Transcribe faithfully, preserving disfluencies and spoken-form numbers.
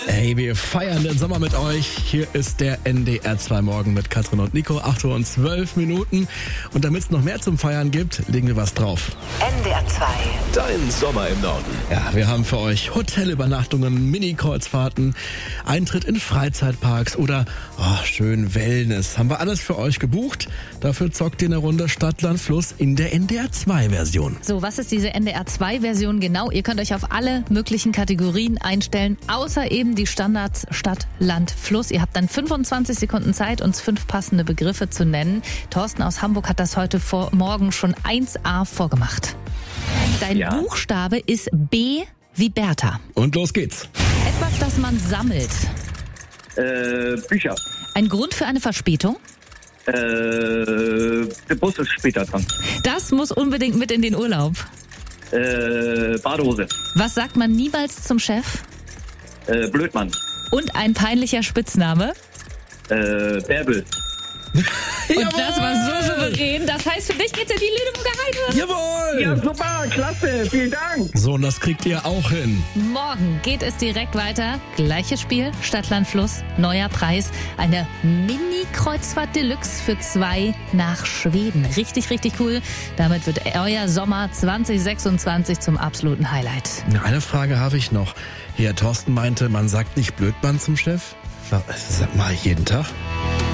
Hey, wir feiern den Sommer mit euch. Hier ist der N D R zwei Morgen mit Katrin und Nico. acht Uhr und zwölf Minuten. Und damit es noch mehr zum Feiern gibt, legen wir was drauf. N D R zwei. Dein Sommer im Norden. Ja, wir haben für euch Hotelübernachtungen, Mini-Kreuzfahrten, Eintritt in Freizeitparks oder oh, schön Wellness. Haben wir alles für euch gebucht. Dafür zockt ihr eine Runde Stadt, Land, Fluss in der N D R zwei Version. So, was ist diese N D R zwei Version genau? Ihr könnt euch auf alle möglichen Kategorien einstellen, außer eben die Standards Stadt, Land, Fluss. Ihr habt dann fünfundzwanzig Sekunden Zeit, uns fünf passende Begriffe zu nennen. Thorsten aus Hamburg hat das heute vor morgen schon eins a vorgemacht. Dein Ja. Buchstabe ist B wie Bertha. Und los geht's. Etwas, das man sammelt. Äh, Bücher. Ein Grund für eine Verspätung. Äh, der Bus ist später dran. Das muss unbedingt mit in den Urlaub. Äh, Badehose. Was sagt man niemals zum Chef? Äh, Blödmann. Und ein peinlicher Spitzname. Äh, Bärbel. Und das war so souverän. Das heißt, für dich geht's in die Lüneburger Heide. Jawohl! Ja, super, klasse, vielen Dank. So, und das kriegt ihr auch hin. Morgen geht es direkt weiter. Gleiches Spiel, Stadt, Land, Fluss, neuer Preis. Eine Mini-Kreuzfahrt Deluxe für zwei nach Schweden. Richtig, richtig cool. Damit wird euer Sommer zwanzig sechsundzwanzig zum absoluten Highlight. Eine Frage habe ich noch. Hier, Thorsten meinte, man sagt nicht Blödmann zum Chef. Das mache ich jeden Tag.